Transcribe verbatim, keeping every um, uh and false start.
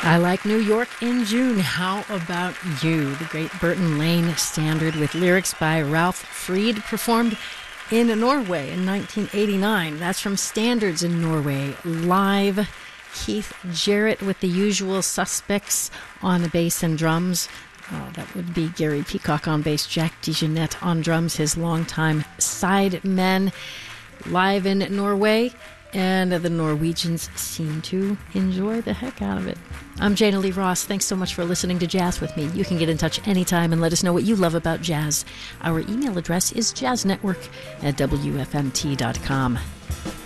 I Like New York in June. How about you? The great Burton Lane standard with lyrics by Ralph Freed, performed in Norway in nineteen eighty-nine. That's from Standards in Norway. Live, Keith Jarrett with the usual suspects on the bass and drums. Oh, that would be Gary Peacock on bass, Jack DeJohnette on drums, his longtime sidemen. Live in Norway, and the Norwegians seem to enjoy the heck out of it. I'm Jana Lee Ross. Thanks so much for listening to Jazz with me. You can get in touch anytime and let us know what you love about jazz. Our email address is jazznetwork at W F M T dot com.